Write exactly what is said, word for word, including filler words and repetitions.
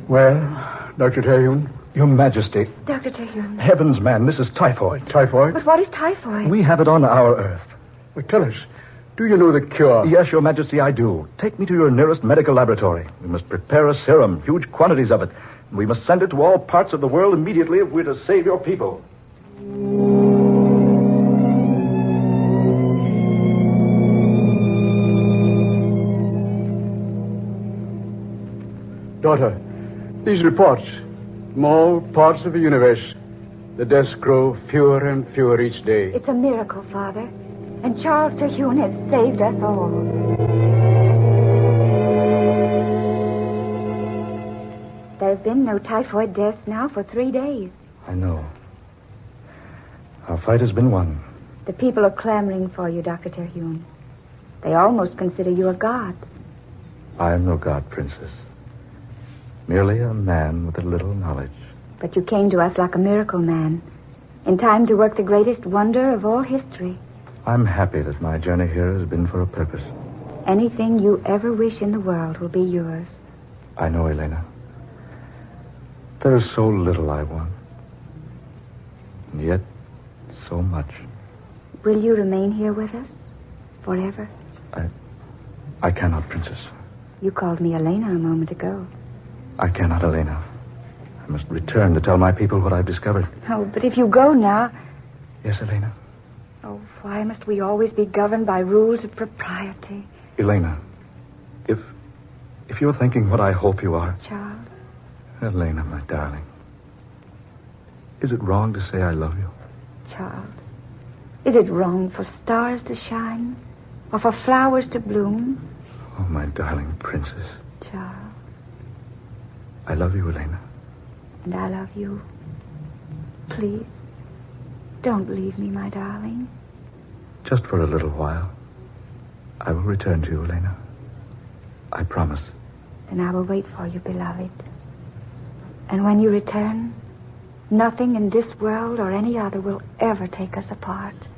Well, Doctor Terhune? Your Majesty. Doctor Terhune. Heavens, man, this is typhoid. Typhoid? But what is typhoid? We have it on our Earth. Well, tell us, do you know the cure? Yes, Your Majesty, I do. Take me to your nearest medical laboratory. We must prepare a serum, huge quantities of it. And we must send it to all parts of the world immediately if we're to save your people. Daughter, these reports, from all parts of the universe, the deaths grow fewer and fewer each day. It's a miracle, Father. And Charles Terhune has saved us all. There have been no typhoid deaths now for three days. I know. Our fight has been won. The people are clamoring for you, Doctor Terhune. They almost consider you a god. I am no god, Princess. Merely a man with a little knowledge. But you came to us like a miracle man, in time to work the greatest wonder of all history. I'm happy that my journey here has been for a purpose. Anything you ever wish in the world will be yours. I know, Elena. There is so little I want. And yet, so much. Will you remain here with us? Forever? I... I cannot, Princess. You called me Elena a moment ago. I cannot, Elena. I must return to tell my people what I've discovered. Oh, but if you go now... Yes, Elena? Oh, why must we always be governed by rules of propriety? Elena, if... if you're thinking what I hope you are... Charles? Elena, my darling. Is it wrong to say I love you? Charles, is it wrong for stars to shine? Or for flowers to bloom? Oh, my darling princess. Charles. I love you, Elena. And I love you. Please, don't leave me, my darling. Just for a little while. I will return to you, Elena. I promise. Then I will wait for you, beloved. And when you return, nothing in this world or any other will ever take us apart.